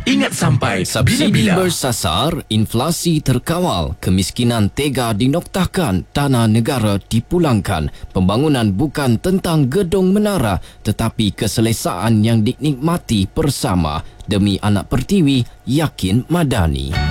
Ingat sampai Subsidi bila-bila. bersasar, inflasi terkawal, kemiskinan tega dinoktahkan, tanah negara dipulangkan. Pembangunan bukan tentang gedung menara tetapi keselesaan yang dinikmati bersama. Demi anak Pertiwi, Yakin Madani.